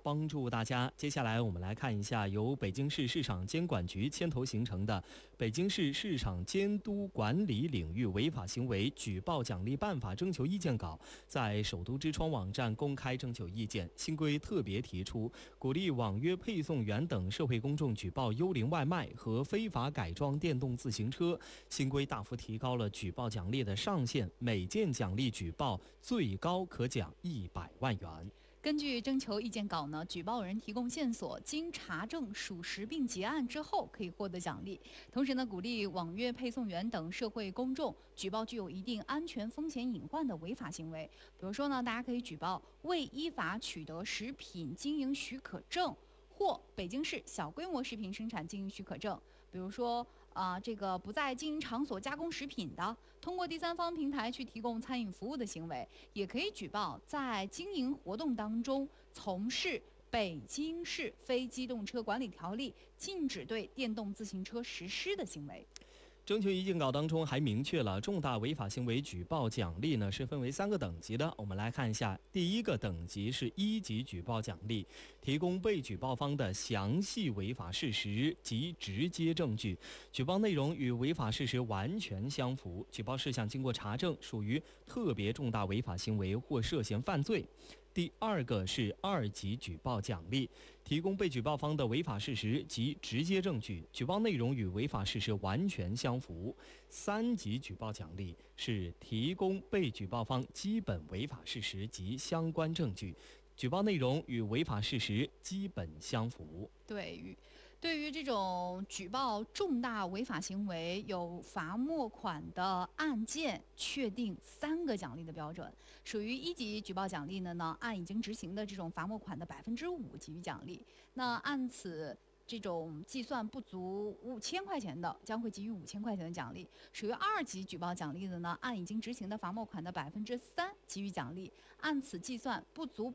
帮助大家。接下来我们来看一下由北京市市场监管局牵头形成的《北京市市场监督管理领域违法行为举报奖励办法》征求意见稿在首都之窗网站公开征求意见。新规特别提出，鼓励网约配送员等社会公众举报幽灵外卖和非法改装电动自行车。新规大幅提高了举报奖励的上限，每件奖励举报最高可奖100万元。 根据征求意见稿呢，举报人提供线索，经查证属实并结案之后，可以获得奖励。同时呢，鼓励网约配送员等社会公众举报具有一定安全风险隐患的违法行为。比如说呢，大家可以举报未依法取得食品经营许可证或北京市小规模食品生产经营许可证，比如说这个不在经营场所加工食品的，通过第三方平台去提供餐饮服务的行为，也可以举报在经营活动当中从事北京市非机动车管理条例禁止对电动自行车实施的行为。 征求意见稿当中还明确了重大违法行为举报奖励呢是分为3个等级的。我们来看一下，第1个等级是1级举报奖励，提供被举报方的详细违法事实及直接证据，举报内容与违法事实完全相符，举报事项经过查证属于特别重大违法行为或涉嫌犯罪。第2个是2级举报奖励，提供被举报方的违法事实及直接证据，举报内容与违法事实完全相符。3级举报奖励是提供被举报方基本违法事实及相关证据，举报内容与违法事实基本相符。 对于这种举报重大违法行为有罚没款的案件，确定3个奖励的标准。属于1级举报奖励的呢，按已经执行的这种罚没款的5%给予奖励。那按此这种计算不足5000块钱的，将会给予5000块钱的奖励。属于2级举报奖励的呢，按已经执行的罚没款的3%给予奖励。按此计算不足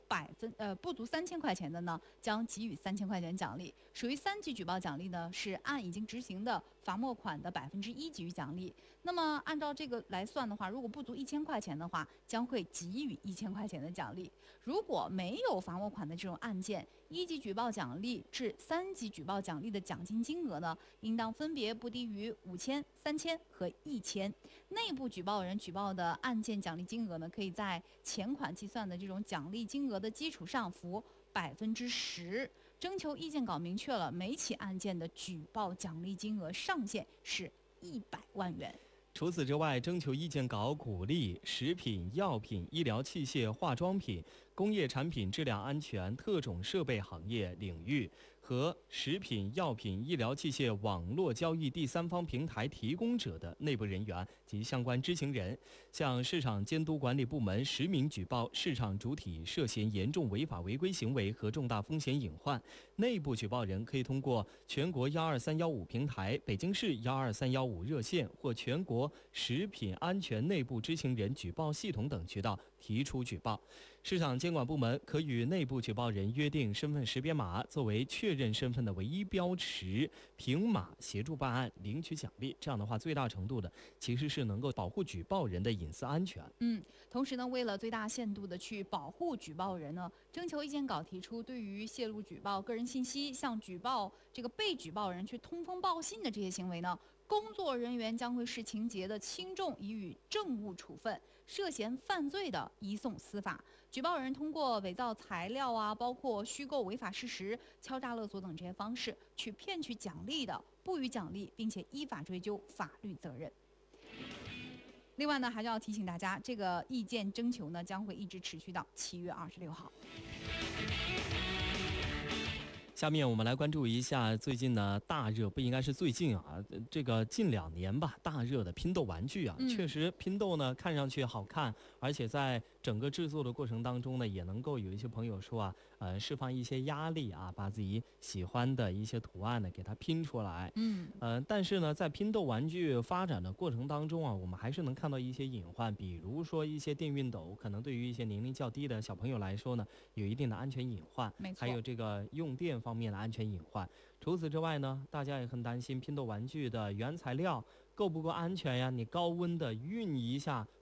3000块钱的呢，将给予3000块钱奖励。属于3级举报奖励呢，是按已经执行的罚没款的1%给予奖励。那么按照这个来算的话，如果不足1000块钱的话，将会给予1000块钱的奖励。如果没有罚没款的这种案件，1级举报奖励至3级举报奖励的奖金金额呢，应当分别不低于5000、3000和1000。内部举报人举报的案件奖励金额呢，可以在前款计算的这种奖励金额的基础上浮10%。征求意见稿明确了每起案件的举报奖励金额上限是100万元。 除此之外，征求意见稿鼓励食品、药品、医疗器械、化妆品、工业产品质量安全、特种设备行业领域和食品、药品、医疗器械网络交易第三方平台提供者的内部人员及相关知情人，向市场监督管理部门实名举报市场主体涉嫌严重违法违规行为和重大风险隐患。内部举报人可以通过全国12315平台、北京市12315热线或全国食品安全内部知情人举报系统等渠道提出举报。市场监管部门可与内部举报人约定身份识别码作为确认身份的唯一标识，凭码协助办案，领取奖励。这样的话，最大程度的其实是能够保护举报人的隐私安全。 同时呢，为了最大限度的去保护举报人呢，征求意见稿提出，对于泄露举报个人信息、向举报这个被举报人去通风报信的这些行为呢，工作人员将会视情节的轻重予以政务处分，涉嫌犯罪的移送司法。举报人通过伪造材料包括虚构违法事实、敲诈勒索等这些方式去骗取奖励的，不予奖励，并且依法追究法律责任。另外呢，还是要提醒大家，这个意见征求呢将会一直持续到7月26号。 下面我们来关注一下最近呢大热，不应该是最近这个近2年吧，大热的拼豆玩具确实拼豆呢看上去好看，而且在整个制作的过程当中呢，也能够有一些朋友说释放一些压力把自己喜欢的一些图案呢给它拼出来。但是呢，在拼豆玩具发展的过程当中我们还是能看到一些隐患，比如说一些电熨斗可能对于一些年龄较低的小朋友来说呢，有一定的安全隐患， 没错， 还有这个用电方面的安全隐患。除此之外呢，大家也很担心拼豆玩具的原材料够不够安全呀？你高温的熨一下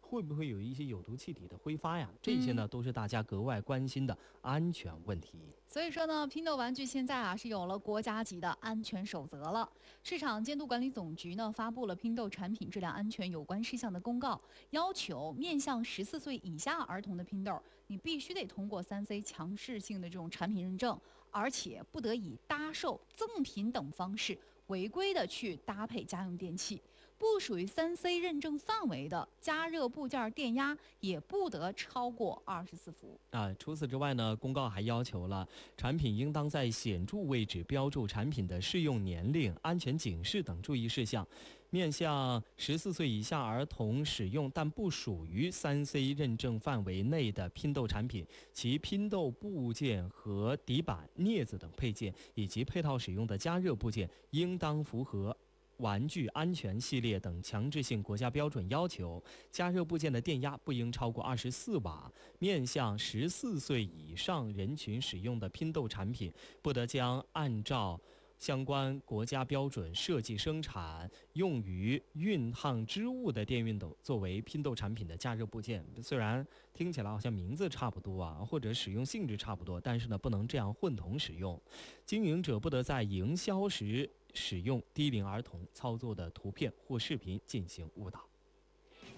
会不会有一些有毒气体的挥发呀？这些呢，都是大家格外关心的安全问题。 所以说呢，拼豆玩具现在啊是有了国家级的安全守则了。市场监督管理总局呢发布了拼豆产品质量安全有关事项的公告，要求面向14岁以下儿童的拼豆，你必须得通过3C 强势性的这种产品认证，而且不得以搭售、赠品等方式违规的去搭配家用电器。不属于3C 认证范围的加热部件电压也不得超过24伏。 除此之外呢，公告还要求了产品应当在显著位置标注产品的适用年龄、安全警示等注意事项。面向14岁以下儿童使用但不属于3C 认证范围内的拼豆产品，其拼豆部件和底板、镊子等配件以及配套使用的加热部件，应当符合玩具安全系列等强制性国家标准要求，加热部件的电压不应超过24瓦。面向14岁以上人群使用的拼豆产品，不得将按照相关国家标准设计生产用于熨烫织物的电熨斗作为拼豆产品的加热部件。虽然听起来好像名字差不多啊，或者使用性质差不多，但是呢，不能这样混同使用。经营者不得在营销时使用低龄儿童操作的图片或视频进行误导。